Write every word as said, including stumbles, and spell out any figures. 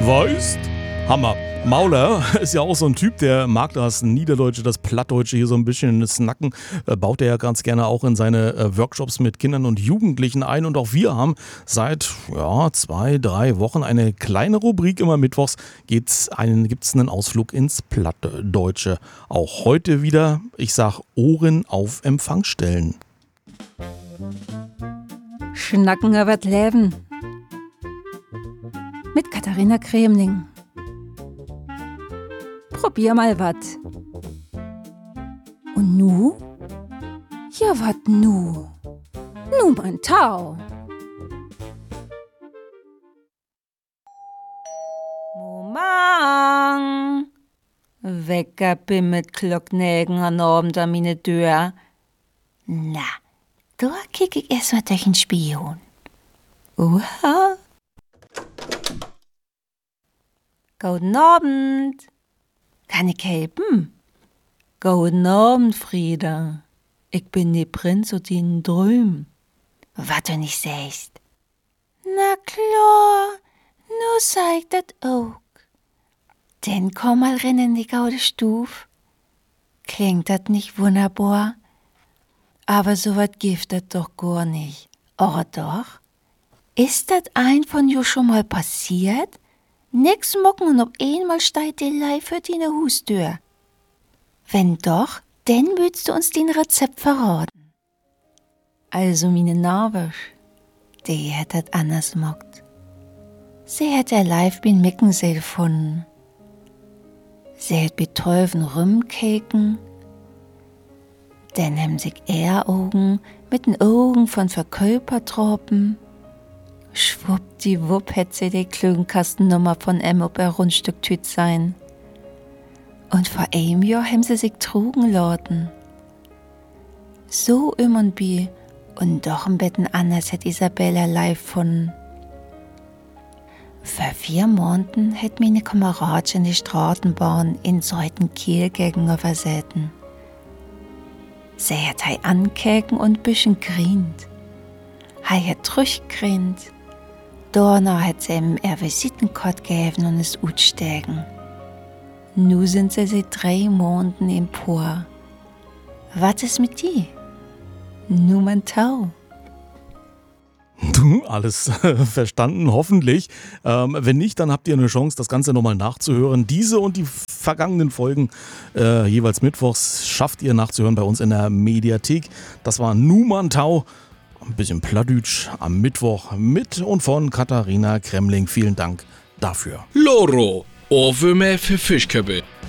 Weißt? Hammer. Mauler ist ja auch so ein Typ, der mag das Niederdeutsche, das Plattdeutsche hier so ein bisschen snacken. Äh, baut er ja ganz gerne auch in seine äh, Workshops mit Kindern und Jugendlichen ein. Und auch wir haben seit ja, zwei, drei Wochen eine kleine Rubrik. Immer mittwochs gibt's einen, gibt's einen Ausflug ins Plattdeutsche. Auch heute wieder, ich sag, Ohren auf Empfang stellen. Schnacken über das Leben. Mit Katharina Kremling. Probier mal wat. Und nu? Ja, wat nu? Nu, mein Tau. Momang. Wecker bin mit Glocknägen an Abend an meine Tür. Na, da kick ich erst mal durch den Spion. Uha. Guten Abend. Kann ich helfen? Guten Abend, Frieda. Ich bin die Prinz und den Drüm. Was du nicht sagst. Na klar, nu sag dat auch. Denn komm mal rein in die gaude Stuf. Klingt dat nicht wunderbar? Aber so wat gibt dat doch gar nicht. Oder doch? Ist dat ein von jo schon mal passiert? Nix mucken und ob einmal steigt die Leih für deine Hustür. Wenn doch, dann würdest du uns den Rezept verraten. Also meine Narbisch, die hätt das anders mockt. Sie hätt der Leif bin Mickensee gefunden. Sie hätt betäufen Rümmkeken. Dann haben sich Ehraugen mit den Augen von Verkäupertropen. Schwuppdiwupp hätt sie die Klögenkastennummer von em ob ein Rundstück Tüt sein. Und vor einem Jahr haben sie sich trugen lauten. So im und bi und doch im Betten anders hätt Isabella live von. Vor vier Monaten hätt meine Kameradchen die Straßenbahn in Seiten Kiel gegenüber säten. Sie hätt hei ankeken und bisschen grint. Hei hätt trüchgrint. Dorna hat sie ihm er Visitenkarte gegeben und ist utsteigen. Nu sind sie seit drei Monaten im Por. Was ist mit die? Nu mein Tau. Du, alles verstanden, hoffentlich. Ähm, wenn nicht, dann habt ihr eine Chance, das Ganze nochmal nachzuhören. Diese und die vergangenen Folgen, äh, jeweils mittwochs, schafft ihr nachzuhören bei uns in der Mediathek. Das war Numantau. Ein bisschen Plattdütsch am Mittwoch mit und von Katharina Kremling. Vielen Dank dafür. Loro, Ohrwürmer für Fischköppe.